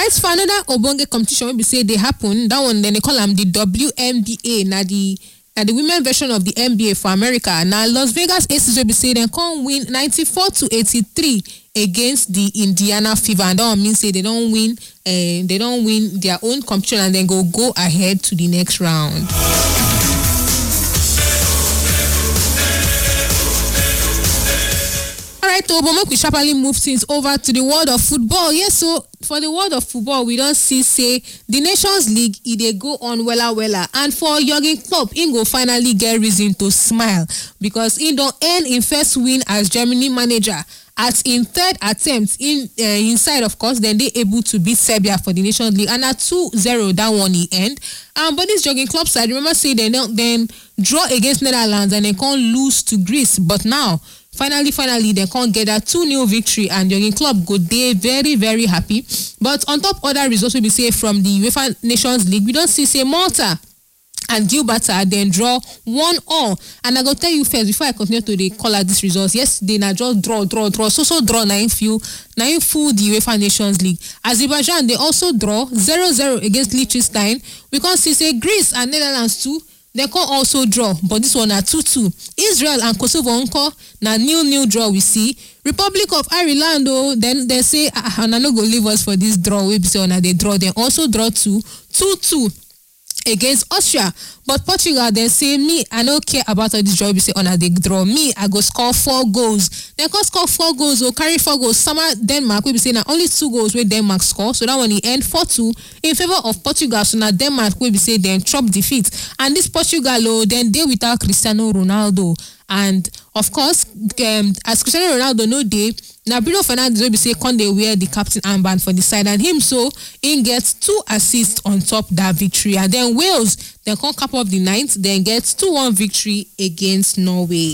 Alright, for another Obonge competition, we say they happen. That one, then they call them the WNBA. Now the women version of the NBA for America. Now Las Vegas Aces will be say they can win 94-83 against the Indiana Fever, and that means say they don't win their own competition and then go ahead to the next round. Alright, but we sharply move things over to the world of football. Yes, so for the world of football, we don't see say the Nations League they go on wella, and for Jurgen Klopp, he go finally get reason to smile because he don't end in first win as Germany manager. At in third attempt inside, of course, then they able to beat Serbia for the Nations League, and at 2-0 that one he end. But this Jurgen Klopp side, remember say they then draw against Netherlands and they can't lose to Greece, but now. Finally, they can't get that 2-0 victory, and Jurgen Klopp go there very, very happy. But on top other results we say from the UEFA Nations League, we don't see say Malta and Gibraltar then draw 1-1. And I go tell you first before I continue to the call out these results. Yesterday na just draw. So draw 9 full the UEFA Nations League. Azerbaijan they also draw 0-0 against Liechtenstein. We can see say Greece and Netherlands too. They can also draw, but this one are 2-2. Israel and Kosovo encore na 0-0 draw we see. Republic of Ireland then they say and I no go leave us for this draw. We say they draw. They also draw 2-2 against Austria. But Portugal they say me I don't care about all this draw. We say they draw me I go score 4 goals. They can score 4 goals or carry 4 goals. Summer Denmark we be say now only 2 goals where Denmark score. So that one he end 4-2 in favor of Portugal. So now Denmark we be say then chop defeat. And this Portugal then they without Cristiano Ronaldo. And of course, as Cristiano Ronaldo no day, now Bruno Fernandes will be say can they wear the captain armband for the side, and him so he gets 2 assists on top that victory. And then Wales they can cap up the 9th, then gets 2-1 victory against Norway.